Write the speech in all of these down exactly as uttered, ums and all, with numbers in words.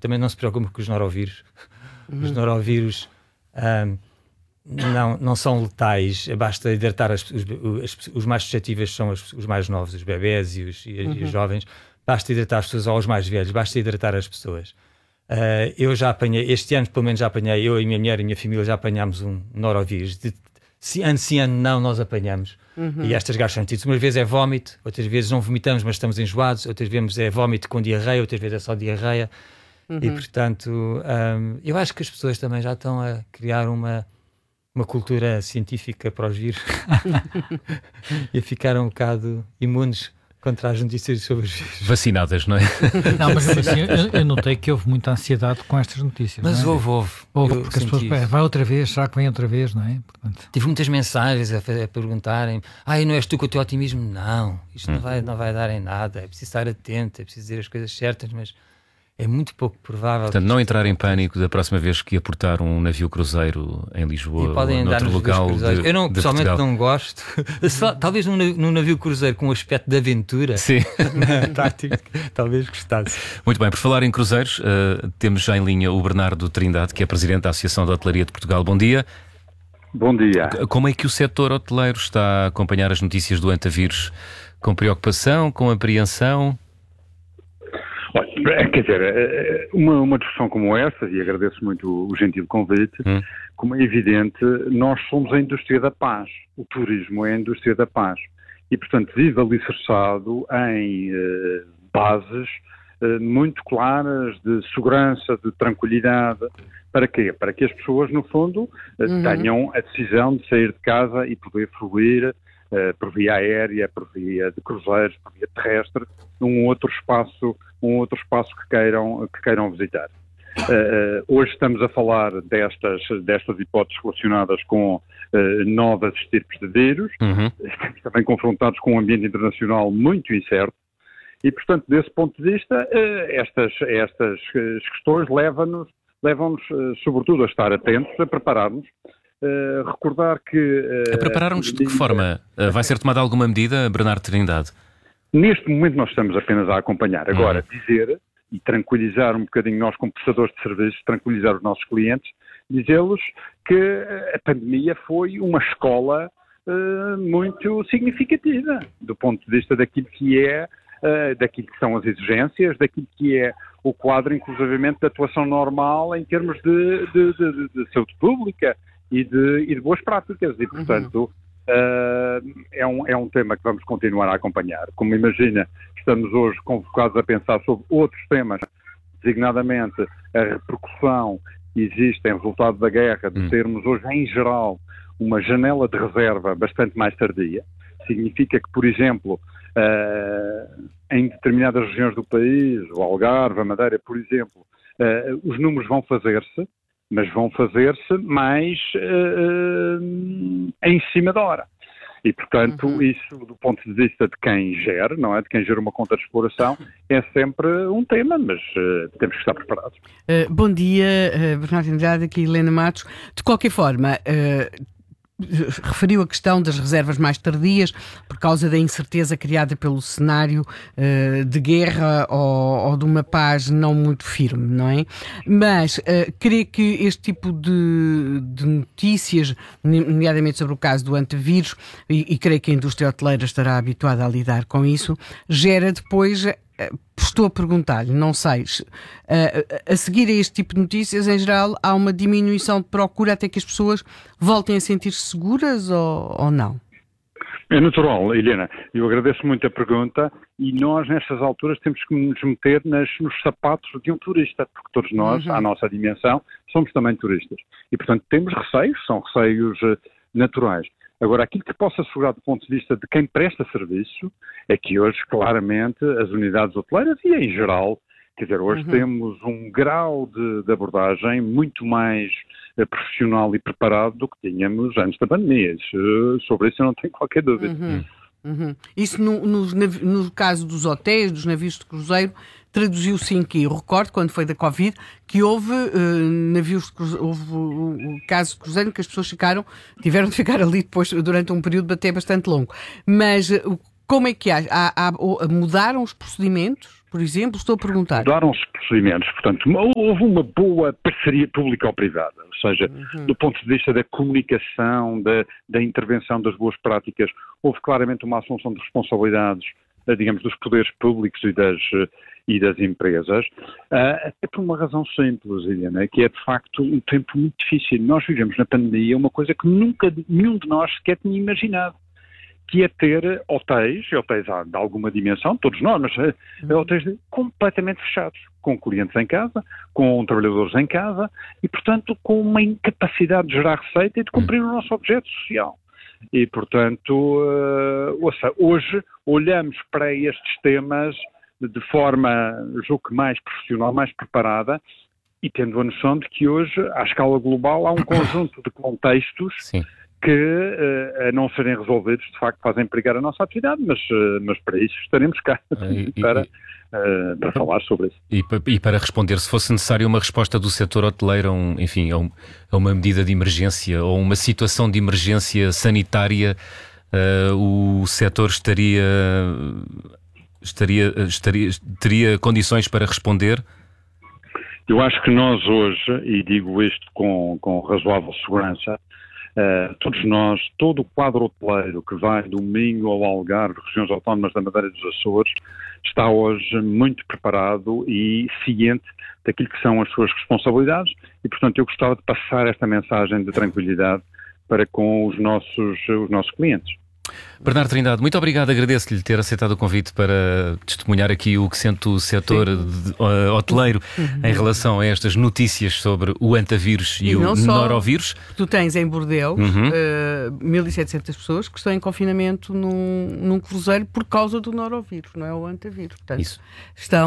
também não se preocupe com os norovírus. Uhum. Os norovírus um, não, não são letais, basta hidratar as, os, os, os mais suscetíveis são os, os mais novos, os bebés e os, e, uhum. e os jovens. Basta hidratar as pessoas, ou os mais velhos, basta hidratar as pessoas. Uh, eu já apanhei, este ano pelo menos já apanhei, eu e a minha mulher e a minha família já apanhámos um norovírus. De, se ano sim, ano não, nós apanhamos. Uhum. E estas gastroenterites, umas vezes é vómito, outras vezes não vomitamos, mas estamos enjoados, outras vezes é vómito com diarreia, outras vezes é só diarreia. Uhum. E portanto, um, eu acho que as pessoas também já estão a criar uma, uma cultura científica para os vírus e a ficar um bocado imunes contra as notícias sobre os vírus. Vacinadas, não é? Não, mas assim, eu, eu notei que houve muita ansiedade com estas notícias. Mas não é? houve, houve. Houve, porque as pessoas, é, vai outra vez, será que vem outra vez, não é? Portanto... Tive muitas mensagens a, a perguntarem: ai, não és tu com o teu otimismo? Não, isto hum. não, vai, não vai dar em nada, é preciso estar atento, é preciso dizer as coisas certas, mas é muito pouco provável. Portanto, não entrar em pânico da próxima vez que aportar um navio cruzeiro em Lisboa ou noutro local de, eu não, de pessoalmente Portugal. Não gosto. Só, talvez num, num navio cruzeiro com um aspecto de aventura. Sim. Tático, talvez gostasse. Muito bem, por falar em cruzeiros, uh, temos já em linha o Bernardo Trindade, que é Presidente da Associação de Hotelaria de Portugal. Bom dia. Bom dia. Como é que o setor hoteleiro está a acompanhar as notícias do Antavírus? Com preocupação, com apreensão? Olha, quer dizer, uma, uma discussão como esta, e agradeço muito o, o gentil convite, hum. como é evidente, nós somos a indústria da paz. O turismo é a indústria da paz. E, portanto, vive alicerçado em eh, bases eh, muito claras de segurança, de tranquilidade. Para quê? Para que as pessoas, no fundo, eh, uhum. tenham a decisão de sair de casa e poder fluir Uh, por via aérea, por via de cruzeiros, por via terrestre, num outro espaço, um outro espaço que queiram, que queiram visitar. Uh, uh, hoje estamos a falar destas, destas hipóteses relacionadas com uh, novas estirpes de vírus, uhum. estamos também confrontados com um ambiente internacional muito incerto e, portanto, desse ponto de vista, uh, estas, estas questões levam-nos, levam-nos uh, sobretudo a estar atentos, a preparar-nos. Uh, recordar que... Uh, a preparar-nos de que forma? Uh, vai ser tomada alguma medida, Bernardo Trindade? Neste momento nós estamos apenas a acompanhar. Agora, uhum. dizer e tranquilizar um bocadinho nós como prestadores de serviços, tranquilizar os nossos clientes, dizê-los que a pandemia foi uma escola uh, muito significativa do ponto de vista daquilo que é, uh, daquilo que são as exigências, daquilo que é o quadro, inclusivamente, de atuação normal em termos de, de, de, de, de saúde pública, E de, e de boas práticas e, portanto, uhum. uh, é, um, é um tema que vamos continuar a acompanhar. Como imagina, estamos hoje convocados a pensar sobre outros temas, designadamente a repercussão que existe em resultado da guerra, de termos hoje, em geral, uma janela de reserva bastante mais tardia. Significa que, por exemplo, uh, em determinadas regiões do país, o Algarve, a Madeira, por exemplo, uh, os números vão fazer-se, mas vão fazer-se mais uh, em cima da hora. E, portanto, uhum. isso, do ponto de vista de quem gera, não é? De quem gera uma conta de exploração, é sempre um tema, mas uh, temos que estar preparados. Uh, bom dia, uh, Bernardo Andrade, aqui Helena Matos. De qualquer forma, uh, referiu a questão das reservas mais tardias por causa da incerteza criada pelo cenário uh, de guerra ou, ou de uma paz não muito firme, não é? Mas uh, creio que este tipo de, de notícias, nomeadamente sobre o caso do antavírus, e, e creio que a indústria hoteleira estará habituada a lidar com isso, gera depois... Estou a perguntar-lhe, não sei, a seguir a este tipo de notícias, em geral, há uma diminuição de procura até que as pessoas voltem a sentir-se seguras ou, ou não? É natural, Helena. Eu agradeço muito a pergunta e nós, nestas alturas, temos que nos meter nas, nos sapatos de um turista, porque todos nós, uhum. à nossa dimensão, somos também turistas. E, portanto, temos receios, são receios uh, naturais. Agora, aquilo que posso assegurar do ponto de vista de quem presta serviço é que hoje, claramente, as unidades hoteleiras e em geral, quer dizer, hoje uhum. temos um grau de, de abordagem muito mais uh, profissional e preparado do que tínhamos antes da pandemia. Isso, sobre isso eu não tenho qualquer dúvida. Uhum. Uhum. Isso no, no, no caso dos hotéis, dos navios de cruzeiro, traduziu-se em que? Eu recordo, quando foi da Covid, que houve uh, navios de cruzeiro, houve o, o caso de cruzeiro que as pessoas ficaram, tiveram de ficar ali depois durante um período até bastante longo. Mas uh, como é que há, há, há, mudaram os procedimentos, por exemplo? Estou a perguntar. Mudaram os procedimentos, portanto, houve uma boa parceria público-privada, ou seja, uhum. do ponto de vista da comunicação, da, da intervenção das boas práticas, houve claramente uma assunção de responsabilidades, digamos, dos poderes públicos e das, e das empresas, uh, até por uma razão simples, Helena, que é de facto um tempo muito difícil. Nós vivemos na pandemia uma coisa que nunca nenhum de nós sequer tinha imaginado, que é ter hotéis, e hotéis de alguma dimensão, todos nós, mas uhum. hotéis completamente fechados, com clientes em casa, com trabalhadores em casa e, portanto, com uma incapacidade de gerar receita e de cumprir o nosso objeto social. E, portanto, uh, ouça, hoje olhamos para estes temas de forma, julgo que mais profissional, mais preparada, e tendo a noção de que hoje, à escala global, há um conjunto de contextos Sim. que, uh, a não serem resolvidos, de facto fazem perigar a nossa atividade, mas, uh, mas para isso estaremos cá, e, para, uh, para falar sobre isso. E, e para responder, se fosse necessária uma resposta do setor hoteleiro, um, enfim, a, um, a uma medida de emergência ou uma situação de emergência sanitária, uh, o setor estaria, estaria, estaria, teria condições para responder? Eu acho que nós hoje, e digo isto com, com razoável segurança, Uh, todos nós, todo o quadro hoteleiro que vai do Minho ao Algarve, regiões autónomas da Madeira e dos Açores, está hoje muito preparado e ciente daquilo que são as suas responsabilidades e, portanto, eu gostava de passar esta mensagem de tranquilidade para com os nossos, os nossos clientes. Bernardo Trindade, muito obrigado, agradeço-lhe ter aceitado o convite para testemunhar aqui o que sente o setor de, uh, hoteleiro uhum. em relação a estas notícias sobre o Antavírus e, e o Norovírus. Tu tens em Bordeaux uhum. uh, mil e setecentas pessoas que estão em confinamento num, num cruzeiro por causa do Norovírus, não é o Antavírus. Portanto, Isso. estão...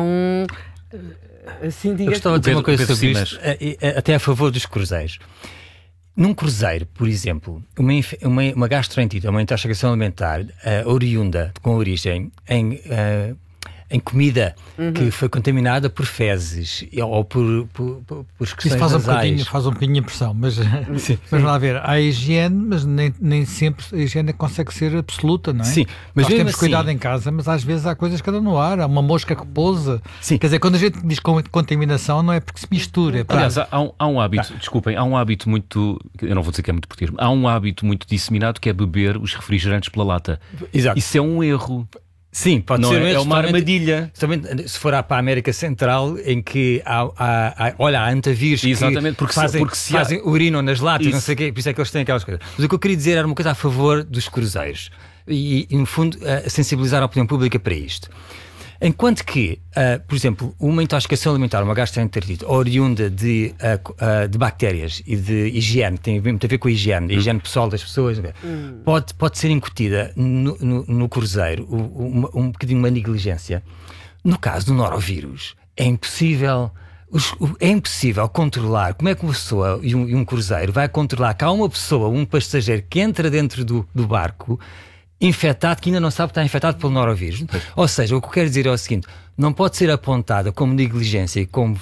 Assim, diga. Eu gostava de dizer uma coisa sobre isto, até a favor dos cruzeiros. Num cruzeiro, por exemplo, uma, uma, uma gastroenterite, uma intoxicação alimentar uh, oriunda, com origem em, uh, em comida uhum. que foi contaminada por fezes ou por, por, por, por excreções Isso faz um, nasais. bocadinho, faz um bocadinho impressão, mas sim, vamos lá ver, há a higiene, mas nem, nem sempre a higiene consegue ser absoluta, não é? Sim, mas nós temos assim, cuidado em casa, mas às vezes há coisas que andam no ar, há uma mosca que pousa. Sim. Quer dizer, quando a gente diz contaminação, não é porque se mistura. É para... Aliás, há um, há um hábito, ah. desculpem, há um hábito muito, eu não vou dizer que é muito português, há um hábito muito disseminado que é beber os refrigerantes pela lata. Exato. Isso é um erro. Sim, pode não ser é, é uma armadilha. Se for para a América Central, em que há, há, há olha, há Antavírus Exatamente, que porque fazem, porque se fazem há... urinam nas latas, isso. não sei o quê, por isso é que eles têm aquelas coisas. Mas o que eu queria dizer era uma coisa a favor dos cruzeiros e, e no fundo, a sensibilizar a opinião pública para isto. Enquanto que, uh, por exemplo, uma intoxicação alimentar, uma gastroenterite oriunda de, uh, uh, de bactérias e de higiene, tem muito a ver com a higiene, a higiene pessoal das pessoas, hum. pode, pode ser incutida no, no, no cruzeiro um, um bocadinho uma negligência. No caso do Norovírus, é impossível... Os, é impossível controlar. Como é que uma pessoa e um, e um cruzeiro vai controlar que há uma pessoa, um passageiro que entra dentro do, do barco infectado, que ainda não sabe que está infectado pelo Norovírus? Ou seja, o que eu quero dizer é o seguinte: não pode ser apontada como negligência e como uh, uh,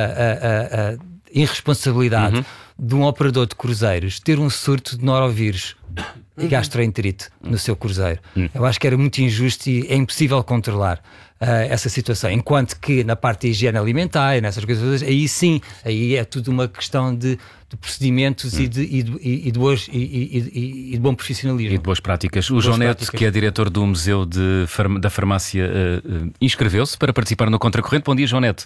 uh, uh, irresponsabilidade uhum. de um operador de cruzeiros ter um surto de Norovírus e gastroenterite no seu cruzeiro. Uhum. Eu acho que era muito injusto e é impossível controlar uh, essa situação. Enquanto que na parte de higiene alimentar e nessas coisas, aí sim, aí é tudo uma questão de, de procedimentos uhum. e, de, e, de, e, de boas, e, e, e de bom profissionalismo. E de boas práticas. O João Neto, que é diretor do Museu de Farm- da Farmácia, uh, uh, inscreveu-se para participar no Contracorrente. Bom dia, João Neto.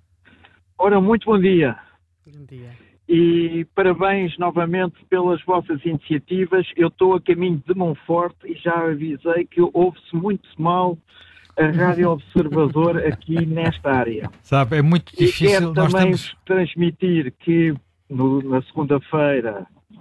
Ora, muito bom dia. Bom dia. E parabéns novamente pelas vossas iniciativas. Eu estou a caminho de Monforte e já avisei que ouve-se muito mal a Rádio Observador aqui nesta área. Sabe, é muito difícil. E quero Nós também estamos... transmitir que no, na segunda-feira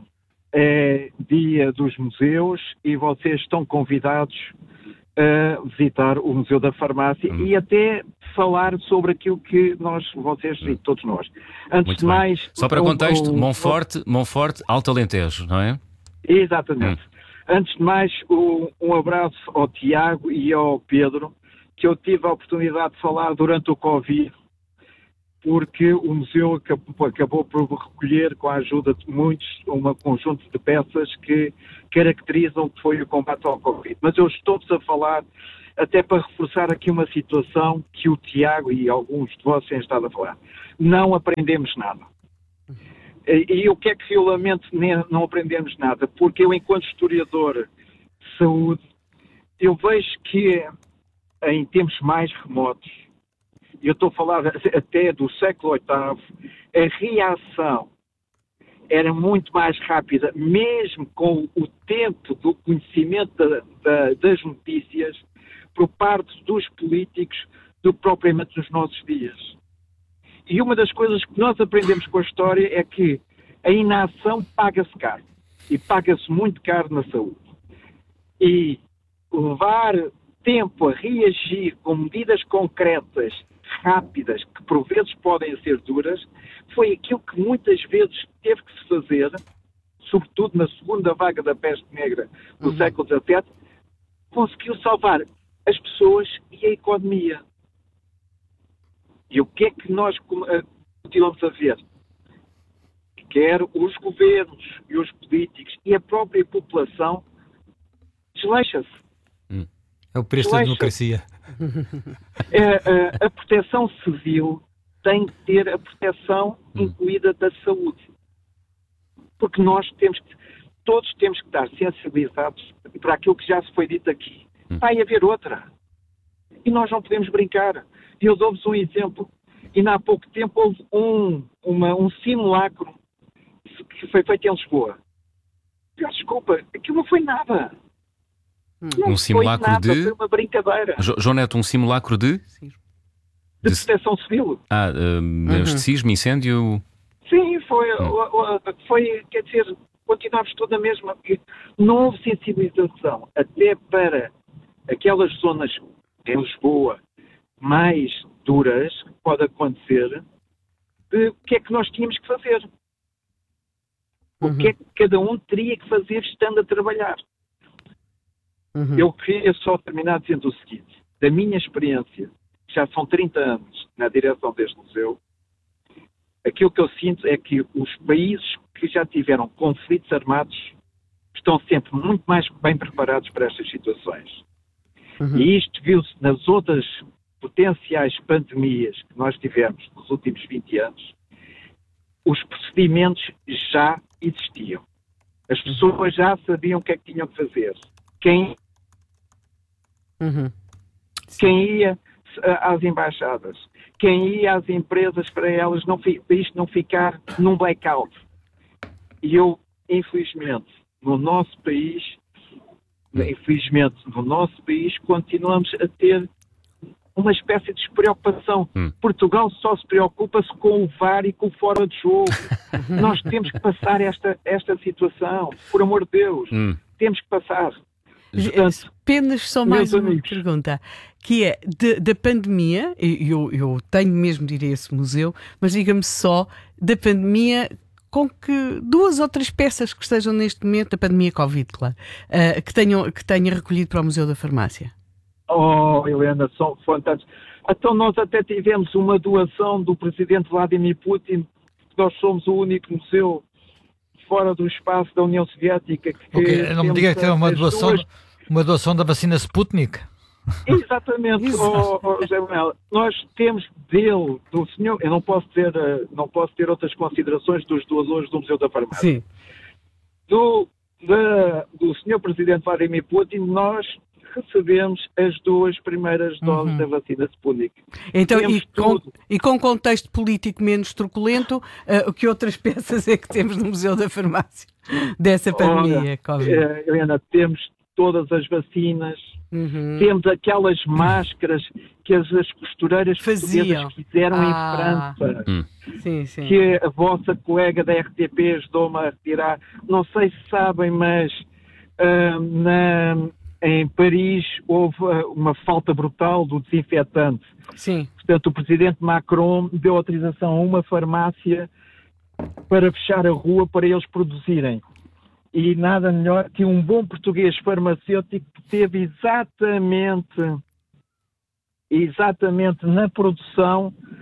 é dia dos museus e vocês estão convidados a visitar o Museu da Farmácia hum. e até falar sobre aquilo que nós, vocês e todos nós. Antes Muito de bem. mais... Só para o, contexto, o, Monforte, Monforte, Alto Alentejo, não é? Exatamente. Hum. Antes de mais, o, um abraço ao Tiago e ao Pedro, que eu tive a oportunidade de falar durante o Covid, porque o museu acabou, acabou por recolher, com a ajuda de muitos, um conjunto de peças que caracterizam o que foi o combate ao Covid. Mas eu estou-vos a falar, até para reforçar aqui uma situação que o Tiago e alguns de vocês têm estado a falar. Não aprendemos nada. E, e o que é que eu lamento não aprendemos nada? Porque eu, enquanto historiador de saúde, eu vejo que em tempos mais remotos, eu estou a falar até do século oitavo, a reação era muito mais rápida, mesmo com o tempo do conhecimento da, da, das notícias por parte dos políticos do que propriamente nos nossos dias. E uma das coisas que nós aprendemos com a história é que a inação paga-se caro. E paga-se muito caro na saúde. E levar tempo a reagir com medidas concretas, rápidas, que por vezes podem ser duras, foi aquilo que muitas vezes teve que se fazer, sobretudo na segunda vaga da peste negra do uhum. século dezassete, conseguiu salvar as pessoas e a economia. E o que é que nós continuamos a ver? Quer os governos e os políticos e a própria população desleixa-se. É o preço da democracia. A, a, a proteção civil tem que ter a proteção incluída da saúde. Porque nós temos que, todos temos que estar sensibilizados para aquilo que já se foi dito aqui. Vai haver outra. E nós não podemos brincar. E eu dou-vos um exemplo. E há pouco tempo houve um, uma, um simulacro que foi feito em Lisboa. Peço desculpa, aquilo não foi nada. Não um simulacro nada, de... Foi uma brincadeira. Jo- João Neto, um simulacro de... De proteção civil. Ah, uh, uhum. de sismo, incêndio... Sim, foi, hum. foi, quer dizer, continuámos toda a mesma. Não houve sensibilização até para aquelas zonas em Lisboa mais duras, que pode acontecer, de o que é que nós tínhamos que fazer. O uhum. que é que cada um teria que fazer estando a trabalhar. Uhum. Eu queria só terminar dizendo o seguinte, da minha experiência, já são trinta anos na direção deste museu, aquilo que eu sinto é que os países que já tiveram conflitos armados estão sempre muito mais bem preparados para estas situações. Uhum. E isto viu-se nas outras potenciais pandemias que nós tivemos nos últimos vinte anos. Os procedimentos já existiam. As pessoas já sabiam o que é que tinham que fazer. Quem, uhum. quem ia às embaixadas, quem ia às empresas para elas não, para isto não ficar num blackout. E eu, infelizmente, no nosso país, infelizmente, no nosso país, continuamos a ter uma espécie de despreocupação. Hum. Portugal só se preocupa-se com o V A R e com o fora de jogo. Nós temos que passar esta, esta situação, por amor de Deus. Hum. Temos que passar. Portanto, apenas só mais uma amigos. pergunta, que é, de, da pandemia, eu, eu tenho mesmo de ir a esse museu, mas diga-me só, da pandemia, com que duas ou três peças que estejam neste momento, da pandemia Covid, claro, uh, que, tenham, que tenha recolhido para o Museu da Farmácia. Oh, Helena, são fantásticos. Então nós até tivemos uma doação do presidente Vladimir Putin, nós somos o único museu fora do espaço da União Soviética que... Okay, não me diga que é uma doação, duas... uma doação da vacina Sputnik. Exatamente, oh, oh, José Manuel. Nós temos dele, do senhor, eu não posso ter, não posso ter outras considerações dos doadores do Museu da Farmácia. Sim. Do, da, do senhor presidente Vladimir Putin, nós recebemos as duas primeiras doses uhum. da vacina Sputnik. Então, e com, e com contexto político menos truculento, uh, o que outras peças é que temos no Museu da Farmácia dessa pandemia? Olha, uh, Helena, temos todas as vacinas, uhum. temos aquelas máscaras que as, as costureiras faziam, fizeram ah. em França, hum. sim, sim. que a vossa colega da R T P ajudou-me a retirar. Não sei se sabem, mas uh, na... em Paris houve uma falta brutal do desinfetante. Sim. Portanto, o presidente Macron deu autorização a uma farmácia para fechar a rua para eles produzirem. E nada melhor que um bom português farmacêutico que teve exatamente, exatamente na produção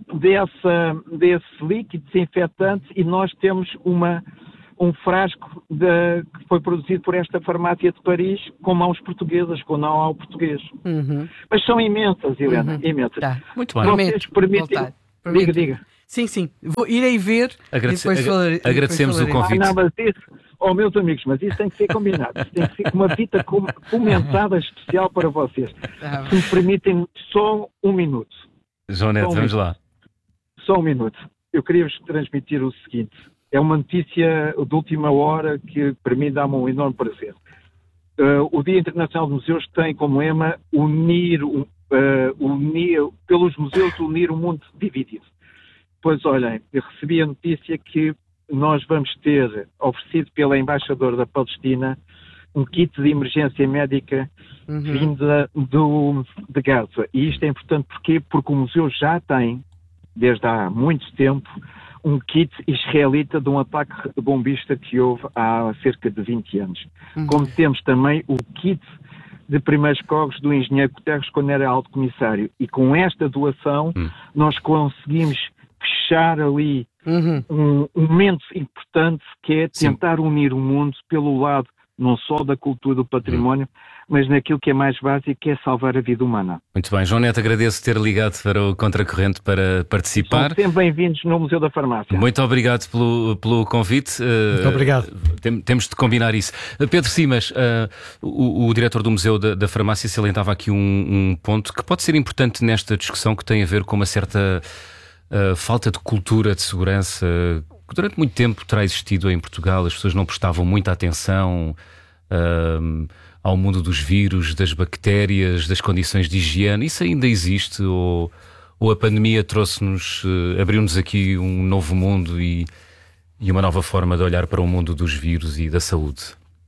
dessa, desse líquido desinfetante e nós temos uma, um frasco de, que foi produzido por esta farmácia de Paris com mãos portuguesas, com know-how português. Uhum. Mas são imensas, Helena, Uhum. imensas. Tá. Muito bem. Vocês permitem... Diga, diga. Sim, sim. Vou, irei ver Agradece, e depois falar, agradecemos depois o convite. Ah, não, mas isso, oh, meus amigos, mas isso tem que ser combinado. Isso tem que ser uma fita com- comentada especial para vocês. Ah, Se me permitem só um minuto. João Neto, Só um vamos minuto. lá. Só um minuto. Eu queria-vos transmitir o seguinte. É uma notícia de última hora que para mim dá-me um enorme prazer. Uh, o Dia Internacional de Museus tem como lema unir, uh, unir, pelos museus unir o mundo dividido. Pois olhem, eu recebi a notícia que nós vamos ter oferecido pela embaixadora da Palestina um kit de emergência médica uhum. vinda do, de Gaza. E isto é importante porquê? Porque o museu já tem, desde há muito tempo, um kit israelita de um ataque bombista que houve há cerca de vinte anos. Uhum. Como temos também o kit de primeiros socorros do engenheiro Guterres quando era alto comissário. E com esta doação Uhum. nós conseguimos fechar ali Uhum. um, um momento importante que é Sim. tentar unir o mundo pelo lado não só da cultura do património, mas naquilo que é mais básico, que é salvar a vida humana. Muito bem, João Neto, agradeço ter ligado para o Contracorrente para participar. São sempre bem-vindos no Museu da Farmácia. Muito obrigado pelo, pelo convite. Muito Uh, obrigado. tem- temos de combinar isso. Uh, Pedro Simas, uh, o, o diretor do Museu da, da Farmácia, salientava aqui um, um ponto que pode ser importante nesta discussão, que tem a ver com uma certa uh, falta de cultura de segurança que durante muito tempo terá existido em Portugal. As pessoas não prestavam muita atenção uh, ao mundo dos vírus, das bactérias, das condições de higiene. Isso ainda existe ou, ou a pandemia trouxe-nos, uh, abriu-nos aqui um novo mundo e, e uma nova forma de olhar para o mundo dos vírus e da saúde?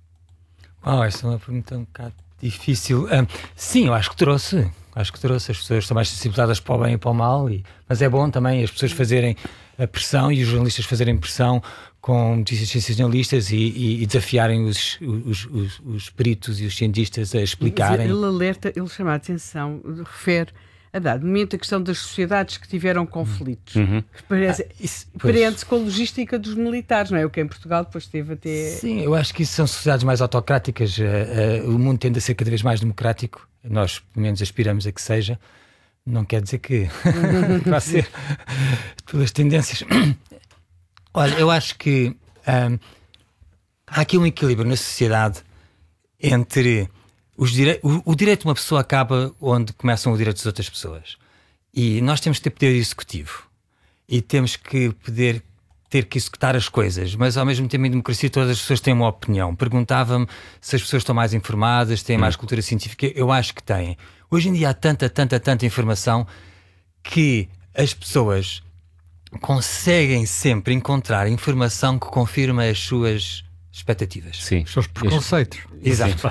Oh, essa é uma pergunta um bocado difícil. Ah, sim, eu acho que trouxe. Acho que trouxe. As pessoas estão mais sensibilizadas para o bem e para o mal, e, mas é bom também as pessoas fazerem a pressão e os jornalistas fazerem pressão com notícias sensacionalistas e, e, e desafiarem os, os, os, os peritos e os cientistas a explicarem. Ele alerta, ele chama a atenção, refere a dado momento a questão das sociedades que tiveram conflitos. Uhum. Parece, Ah, isso, pois. prende-se com a logística dos militares, não é? O que em Portugal depois teve até... Sim, eu acho que isso são sociedades mais autocráticas. Uh, uh, o mundo tende a ser cada vez mais democrático. Nós, pelo menos, aspiramos a que seja. Não quer dizer que vai ser pelas tendências. Olha, eu acho que um, há aqui um equilíbrio na sociedade entre os dire... o, o direito de uma pessoa acaba onde começam os direitos das outras pessoas. E nós temos que ter poder executivo e temos que poder ter que executar as coisas, mas ao mesmo tempo em democracia todas as pessoas têm uma opinião. Perguntava-me se as pessoas estão mais informadas, têm mais cultura científica. Eu acho que têm. Hoje em dia há tanta, tanta, tanta informação que as pessoas conseguem sempre encontrar informação que confirma as suas expectativas. Sim. Os seus preconceitos. Exato.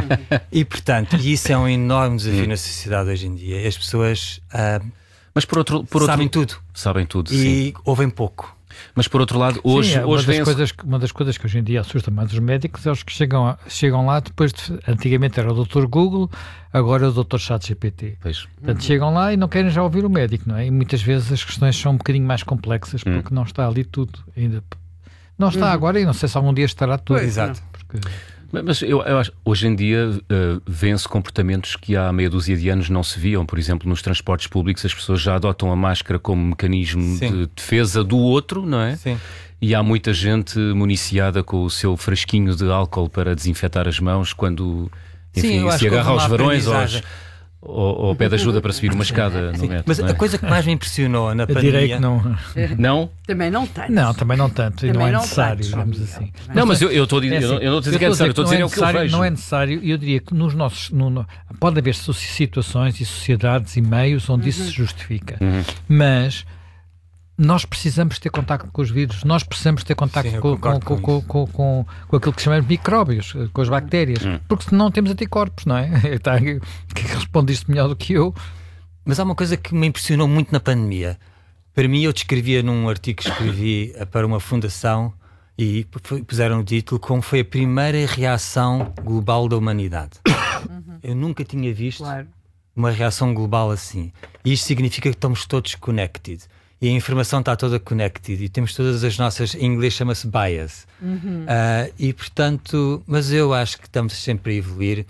E portanto, isso é um enorme desafio na sociedade hoje em dia. As pessoas ah, Mas por outro, por outro sabem tudo sabem tudo, sim. e ouvem pouco. Mas por outro lado, hoje, Sim, é, hoje uma, das vem coisas, que- uma das coisas que hoje em dia assusta mais os médicos é os que chegam, a- chegam lá depois de, antigamente era o doutor Google, agora é o doutor ChatGPT. Pois. Portanto, chegam lá e não querem já ouvir o médico, não é? E muitas vezes as questões são um bocadinho mais complexas porque não está ali tudo ainda. Não está agora e não sei se algum dia estará tudo. Pois, Exato. Porque, Mas eu, eu acho hoje em dia uh, vêem-se comportamentos que há meia dúzia de anos não se viam. Por exemplo, nos transportes públicos as pessoas já adotam a máscara como mecanismo Sim. de defesa do outro, não é? Sim. E há muita gente municiada com o seu frasquinho de álcool para desinfetar as mãos quando, Sim, enfim, eu acho se que agarra houve aos uma varões ou, aos- aprendizagem. ou, ou pede ajuda para subir uma escada no Sim. metro. Mas não é? a coisa que mais me impressionou na eu direi pandemia... que não. Não? Também não tem. Não, também não tanto. E Também não é não necessário, tanto, digamos João assim. Miguel. Não, mas eu eu estou a dizer, É eu não- assim, eu não estou a dizer que é necessário, eu estou a dizer é o que eu necessário, vejo. não é necessário, e eu diria que nos nossos. No, no- pode haver so- situações e sociedades e meios onde isso se justifica. Uhum. Mas nós precisamos ter contacto com os vírus, nós precisamos ter contacto Sim, eu com, com, concordo com, com com, isso. com, com, com aquilo que chamamos de micróbios, com as bactérias, porque senão temos anticorpos, não é? Está, que responde isto melhor do que eu. Mas há uma coisa que me impressionou muito na pandemia. Para mim, eu descrevia num artigo que escrevi para uma fundação e puseram o título como foi a primeira reação global da humanidade. Eu nunca tinha visto Claro. uma reação global assim. E isto significa que estamos todos connected. E a informação está toda connected. E temos todas as nossas... Em inglês chama-se bias. Uhum. Uh, e, portanto... Mas eu acho que estamos sempre a evoluir.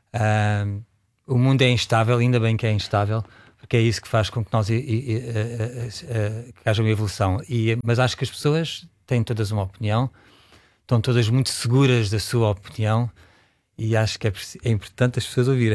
Uh, o mundo é instável, ainda bem que é instável, porque é isso que faz com que nós... E, e, uh, uh, uh, que haja uma evolução. E, mas acho que as pessoas têm todas uma opinião. Estão todas muito seguras da sua opinião. E acho que é, é importante as pessoas ouvirem.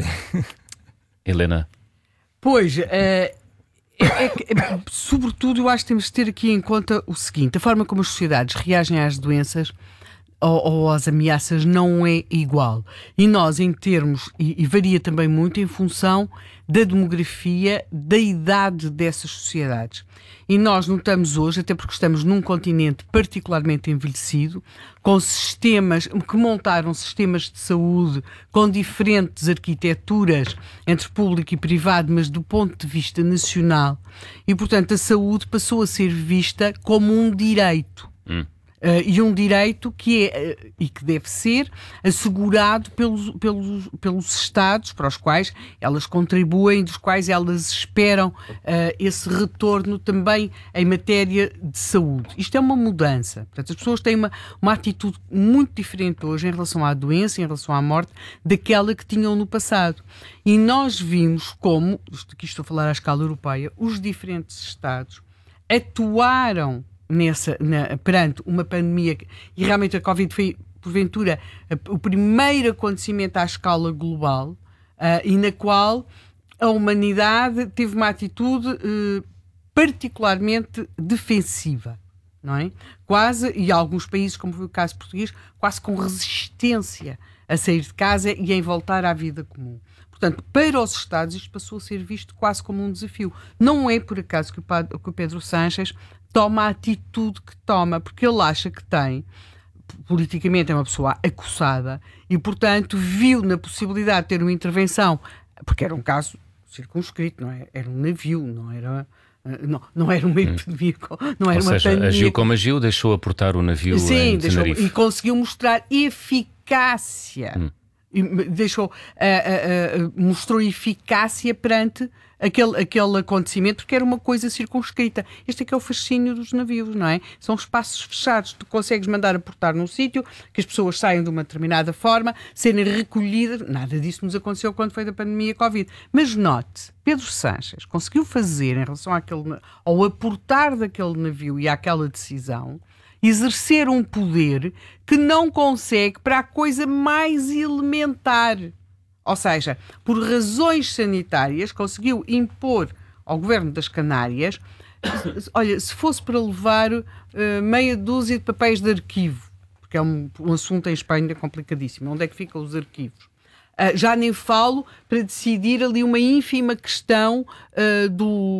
Helena? Pois, é, é, é, sobretudo eu acho que temos de ter aqui em conta o seguinte: a forma como as sociedades reagem às doenças ou, ou às ameaças não é igual. E nós, em termos, e, e varia também muito em função da demografia, da idade dessas sociedades. E nós notamos hoje, até porque estamos num continente particularmente envelhecido, com sistemas que montaram sistemas de saúde com diferentes arquiteturas entre público e privado, mas do ponto de vista nacional. E, portanto, a saúde passou a ser vista como um direito. Hum. Uh, e um direito que é, uh, e que deve ser assegurado pelos, pelos, pelos Estados para os quais elas contribuem, dos quais elas esperam uh, esse retorno também em matéria de saúde. Isto é uma mudança. Portanto, as pessoas têm uma, uma atitude muito diferente hoje em relação à doença, em relação à morte, daquela que tinham no passado. E nós vimos como, isto aqui estou a falar à escala europeia, os diferentes Estados atuaram Nessa, na, perante uma pandemia, e realmente a Covid foi, porventura, a, o primeiro acontecimento à escala global, uh, e na qual a humanidade teve uma atitude uh, particularmente defensiva, não é? Quase, e alguns países, como foi o caso português, quase com resistência a sair de casa e em voltar à vida comum. Portanto, para os Estados isto passou a ser visto quase como um desafio. Não é por acaso que o, padre, que o Pedro Sánchez toma a atitude que toma, porque ele acha que tem, politicamente é uma pessoa acossada e, portanto, viu na possibilidade de ter uma intervenção, porque era um caso circunscrito, não é? Era um navio, não era... Não, não era uma epidemia, não era Ou uma seja, pandemia. agiu como agiu, deixou aportar o navio. Sim, em deixou, Tenerife. E conseguiu mostrar eficácia. Hum. E deixou, uh, uh, uh, mostrou eficácia perante aquele, aquele acontecimento, porque era uma coisa circunscrita. Este é que é o fascínio dos navios, não é? São espaços fechados. Tu consegues mandar aportar num sítio, que as pessoas saiam de uma determinada forma, serem recolhidas. Nada disso nos aconteceu quando foi da pandemia Covid. Mas note, Pedro Sánchez conseguiu fazer, em relação àquele, ao aportar daquele navio e àquela decisão, exercer um poder que não consegue para a coisa mais elementar. Ou seja, por razões sanitárias, conseguiu impor ao governo das Canárias, olha, se fosse para levar uh, meia dúzia de papéis de arquivo, porque é um, um assunto em Espanha complicadíssimo, onde é que ficam os arquivos? Uh, já nem falo para decidir ali uma ínfima questão uh,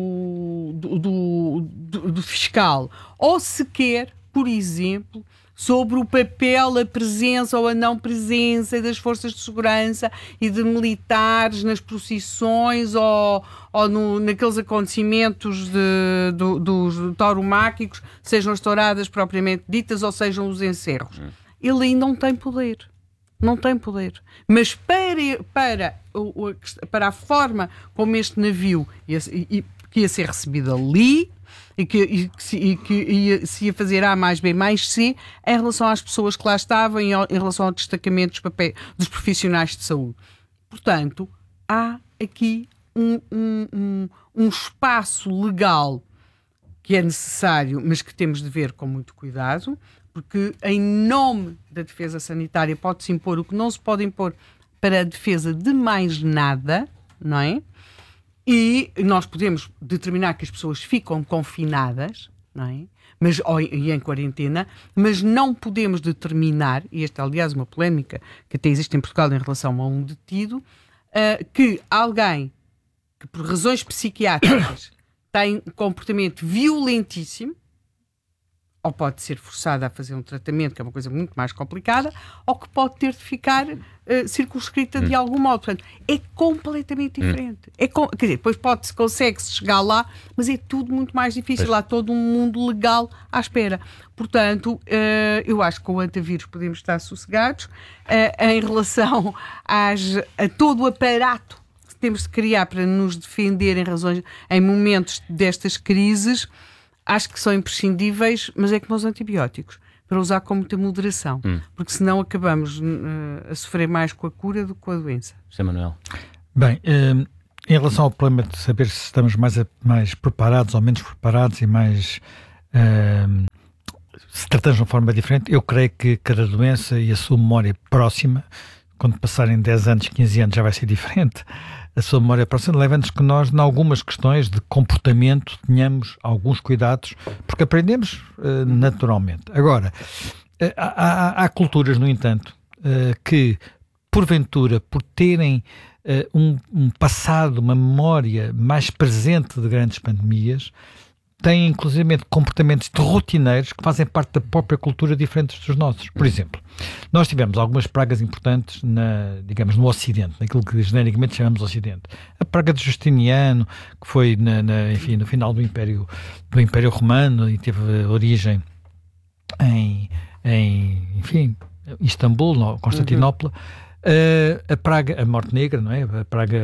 do, do, do, do, do fiscal, ou sequer, por exemplo, sobre o papel, a presença ou a não presença das forças de segurança e de militares nas procissões ou, ou no, naqueles acontecimentos de, do, dos tauromáquicos, sejam as touradas propriamente ditas ou sejam os encerros. Ele ainda não tem poder. Não tem poder. Mas para, para, para a forma como este navio ia, ia, que ia ser recebido ali, e que, e, e, que ia, se ia fazer A mais B mais C em relação às pessoas que lá estavam e em relação ao destacamento dos, papéis, dos profissionais de saúde. Portanto, há aqui um, um, um, um espaço legal que é necessário, mas que temos de ver com muito cuidado, porque em nome da defesa sanitária pode-se impor o que não se pode impor para a defesa de mais nada, não é? E nós podemos determinar que as pessoas ficam confinadas, não é? Mas, ou, e em quarentena, mas não podemos determinar, e esta é aliás uma polémica que até existe em Portugal em relação a um detido, uh, que alguém que por razões psiquiátricas tem um comportamento violentíssimo, ou pode ser forçada a fazer um tratamento, que é uma coisa muito mais complicada, ou que pode ter de ficar uh, circunscrita hum. de algum modo. Portanto, é completamente diferente. Hum. É com... Quer dizer, depois pode, consegue-se chegar lá, mas é tudo muito mais difícil. Pois. Há todo um mundo legal à espera. Portanto, uh, eu acho que com o antivírus podemos estar sossegados uh, em relação às, a todo o aparato que temos de criar para nos defender em razões, em momentos destas crises, acho que são imprescindíveis, mas é como os antibióticos, para usar com muita moderação, hum. porque senão acabamos uh, a sofrer mais com a cura do que com a doença. José Manuel. Bem, um, em relação ao problema de saber se estamos mais, mais preparados ou menos preparados e mais... Um, se tratamos de uma forma diferente, eu creio que cada doença e a sua memória próxima, quando passarem dez anos, quinze anos, já vai ser diferente. A sua memória próxima leva-nos que nós, em algumas questões de comportamento, tenhamos alguns cuidados, porque aprendemos uh, naturalmente. Agora, uh, há, há, há culturas, no entanto, uh, que, porventura, por terem uh, um, um passado, uma memória mais presente de grandes pandemias, têm inclusive comportamentos rotineiros que fazem parte da própria cultura diferentes dos nossos. Por exemplo, nós tivemos algumas pragas importantes, na, digamos, no Ocidente, naquilo que genericamente chamamos Ocidente. A praga de Justiniano, que foi na, na, enfim, no final do Império, do Império Romano e teve origem em, em enfim, Istambul, no, Constantinopla. Uhum. Uh, a praga, a morte negra, não é? A praga...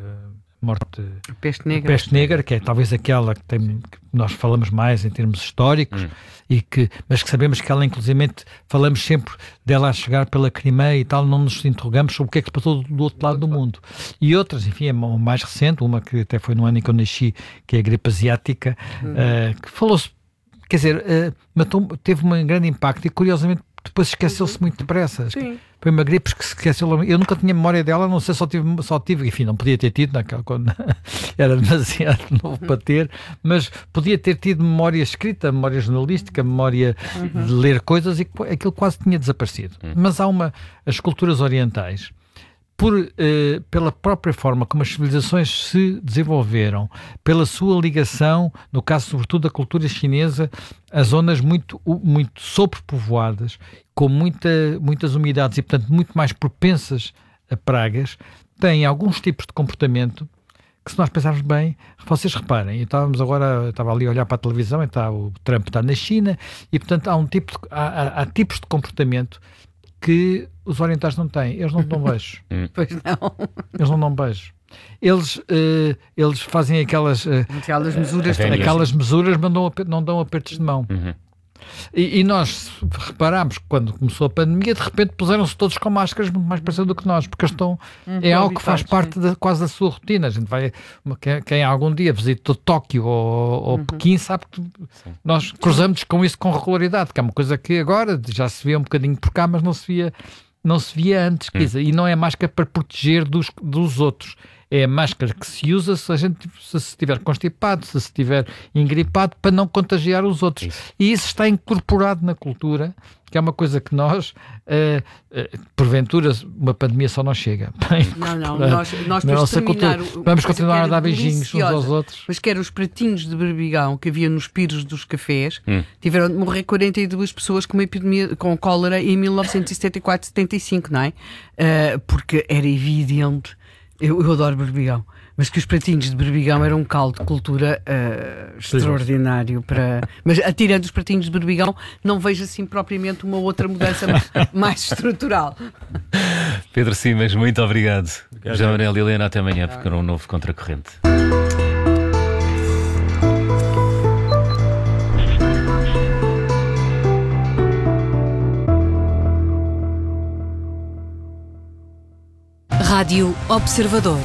morte, a peste negra, a peste negra, que é talvez aquela que, tem, que nós falamos mais em termos históricos, hum. e que, mas que sabemos que ela, inclusivamente, falamos sempre dela a chegar pela Crimeia e tal, não nos interrogamos sobre o que é que se passou do, do outro lado do mundo. E outras, enfim, a mais recente, uma que até foi no ano em que eu nasci, que é a gripe asiática, hum. uh, que falou-se, quer dizer, uh, matou, teve um grande impacto e, curiosamente, depois esqueceu-se muito depressa. Sim. Foi uma gripe que se esqueceu. Eu nunca tinha memória dela, não sei, só tive, só tive, enfim, não podia ter tido naquela, quando era demasiado novo para ter, mas podia ter tido memória escrita, memória jornalística, memória uhum. de ler coisas, e aquilo quase tinha desaparecido. Uhum. Mas há uma, as culturas orientais, por, eh, pela própria forma como as civilizações se desenvolveram, pela sua ligação, no caso sobretudo da cultura chinesa, a zonas muito, muito sobrepovoadas, com muita, muitas umidades e, portanto, muito mais propensas a pragas, têm alguns tipos de comportamento que, se nós pensarmos bem, vocês reparem, estávamos agora, estava ali a olhar para a televisão, e está, o Trump está na China, e, portanto, há, um tipo de, há, há, há tipos de comportamento que os orientais não têm. Eles não dão beijos. Pois não. Eles não dão beijos. Eles, uh, eles fazem aquelas, uh, aquelas mesuras, uh, aquelas mesuras mas não, não dão apertos de mão. Uhum. E, e nós reparámos que quando começou a pandemia, de repente puseram-se todos com máscaras muito mais parecidas do que nós, porque estão, uhum, é algo que faz parte da, quase da sua rotina. A gente vai, quem, quem algum dia visitou Tóquio ou, ou uhum. Pequim sabe que nós cruzamos com isso com regularidade, que é uma coisa que agora já se vê um bocadinho por cá, mas não se via, não se via antes. Uhum. Quer dizer, e não é máscara para proteger dos, dos outros. É a máscara que se usa se a gente se estiver constipado, se estiver engripado, para não contagiar os outros. Isso. E isso está incorporado na cultura, que é uma coisa que nós, uh, uh, porventura, uma pandemia só não chega. Bem, não, não, nós, nós na nossa cultura, o, vamos continuar a dar beijinhos uns aos outros. Mas que eram os pratinhos de berbigão que havia nos piros dos cafés, hum. tiveram de morrer quarenta e duas pessoas com uma epidemia, com cólera em mil novecentos e setenta e quatro, setenta e cinco, não é? Uh, porque era evidente. Eu, eu adoro berbigão, mas que os pratinhos de berbigão eram um caldo de cultura uh, extraordinário para... Mas atirando os pratinhos de berbigão, não vejo assim propriamente uma outra mudança mais estrutural. Pedro Simas, muito obrigado. José Manuel e Helena, até amanhã, porque era um novo Contracorrente. Rádio Observador.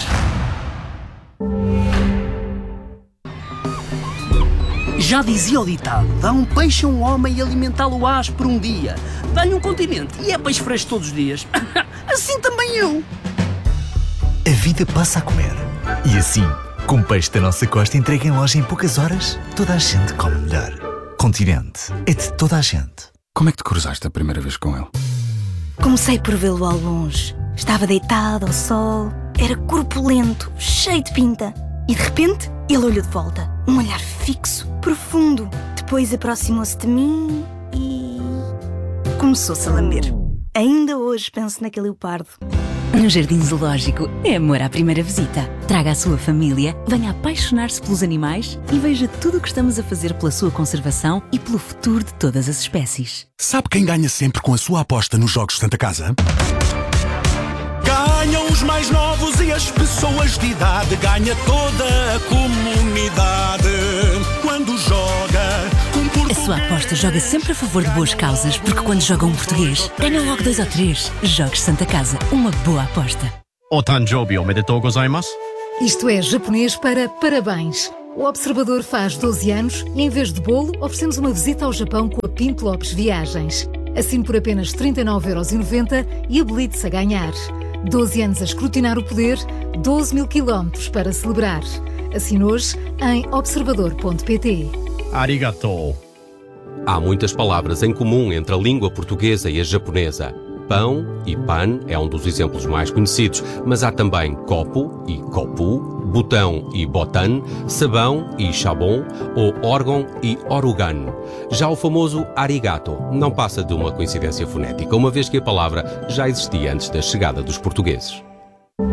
Já dizia o ditado: dá um peixe a um homem e alimentá-lo ás por um dia. Dá-lhe um continente e é peixe fresco todos os dias. Assim também eu. A vida passa a comer. E assim, com peixe da nossa costa entregue em loja em poucas horas, toda a gente come melhor. Continente é de toda a gente. Como é que te cruzaste a primeira vez com ele? Comecei por vê-lo ao longe. Estava deitado ao sol, era corpulento, cheio de pinta. E de repente, ele olhou de volta. Um olhar fixo, profundo. Depois aproximou-se de mim e... começou-se a lamber. Ainda hoje penso naquele leopardo. No Jardim Zoológico é amor à primeira visita. Traga a sua família, venha apaixonar-se pelos animais e veja tudo o que estamos a fazer pela sua conservação e pelo futuro de todas as espécies. Sabe quem ganha sempre com a sua aposta nos Jogos Santa Casa? Ganham os mais novos e as pessoas de idade. Ganha toda a comunidade quando joga um português. A sua aposta joga sempre a favor de boas causas, porque quando joga um português, ganha logo dois ou três. Jogues Santa Casa, uma boa aposta. Otanjobi omedetou gozaimasu. Isto é japonês para parabéns. O Observador faz doze anos e, em vez de bolo, oferecemos uma visita ao Japão com a Pinto Lopes Viagens. Assine por apenas trinta e nove euros e noventa e habilite-se a ganhar. doze anos a escrutinar o poder, doze mil quilómetros para celebrar. Assine hoje em observador ponto pt. Arigatou. Há muitas palavras em comum entre a língua portuguesa e a japonesa. Pão e pan é um dos exemplos mais conhecidos, mas há também copo e kopu, botão e botan, sabão e chabon ou órgão e orugan. Já o famoso arigato não passa de uma coincidência fonética, uma vez que a palavra já existia antes da chegada dos portugueses.